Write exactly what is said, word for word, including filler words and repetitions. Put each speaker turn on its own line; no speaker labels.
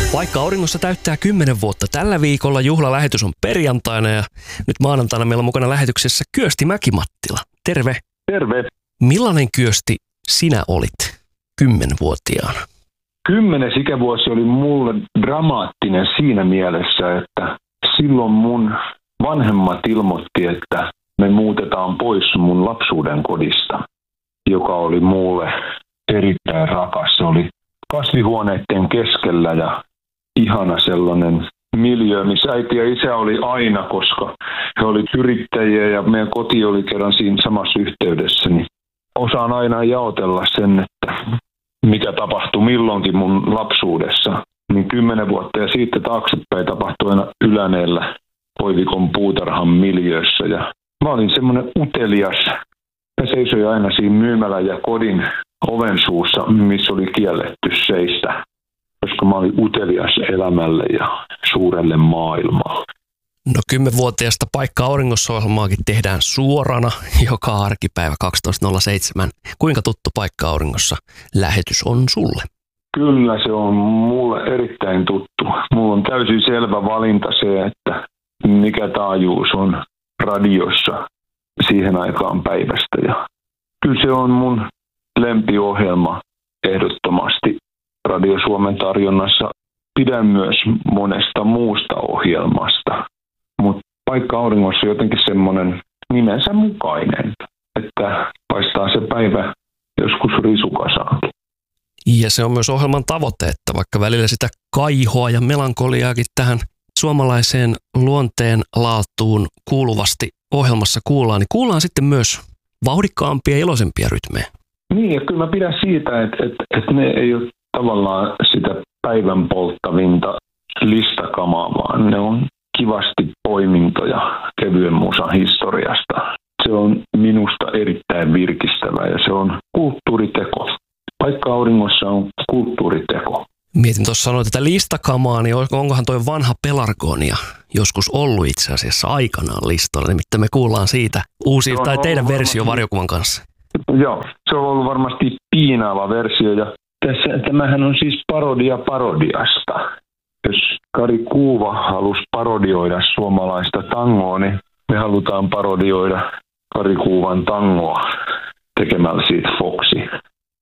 Paikka auringossa täyttää kymmenen vuotta. Tällä viikolla juhlalähetys on perjantaina ja nyt maanantaina meillä on mukana lähetyksessä Kyösti Mäki-Mattila. Terve.
Terve.
Millainen Kyösti sinä olit kymmenvuotiaana?
Kymmenes ikävuosi oli mulle dramaattinen siinä mielessä, että silloin mun vanhemmat ilmoitti, että me muutetaan pois mun lapsuuden kodista, joka oli mulle erittäin rakas. Se oli kasvihuoneiden keskellä ja ihana sellainen miljöö, missä äiti ja isä oli aina, koska he olivat yrittäjiä ja meidän koti oli kerran siinä samassa yhteydessä. Niin osaan aina jaotella sen, että mitä tapahtui milloinkin mun lapsuudessa. Niin kymmenen vuotta ja siitä taaksepäin tapahtui aina Yläneellä Koivikon puutarhan miljöössä. Ja mä olin semmoinen utelias. Mä seisoin aina siinä myymälän ja kodin oven suussa, missä oli kielletty seistä, koska mä olin utelias elämälle ja suurelle maailmalle.
No kymmenvuotiaasta Paikka auringossa -ohjelmaakin tehdään suorana joka arkipäivä kaksitoista nolla seitsemän. Kuinka tuttu Paikka auringossa lähetys on sulle?
Kyllä se on mulle erittäin tuttu. Mulla on täysin selvä valinta se, että mikä taajuus on radiossa siihen aikaan päivästä. Ja kyllä se on mun lempiohjelma ehdottomasti Radio Suomen tarjonnassa. Pidän myös monesta muusta ohjelmasta, mutta Paikka auringossa on jotenkin semmoinen nimensä mukainen, että paistaa se päivä joskus risukasaankin.
Ja se on myös ohjelman tavoite, että vaikka välillä sitä kaihoa ja melankoliaakin tähän suomalaiseen luonteen laatuun kuuluvasti ohjelmassa kuullaan, niin kuullaan sitten myös vauhdikkaampia ja iloisempia rytmejä.
Niin, ja kyllä mä pidän siitä, että, että, että ne ei ole tavallaan sitä päivän polttavinta listakamaa, vaan ne on kivasti poimintoja kevyen musan historiasta. Se on minusta erittäin virkistävä ja se on kulttuuriteko. Paikka auringossa on kulttuuriteko.
Mietin tuossa sanoa tätä listakamaa, niin onkohan toi vanha pelargonia joskus ollut itse asiassa aikanaan listoilla, nimittäin me kuullaan siitä uusi tai teidän versio varjokuvan kanssa.
Joo, se on ollut varmasti piinaava versio ja tässä, tämähän on siis parodia parodiasta. Jos Kari Kuuva halusi parodioida suomalaista tangoa, niin me halutaan parodioida Kari Kuuvan tangoa tekemällä siitä Foxi.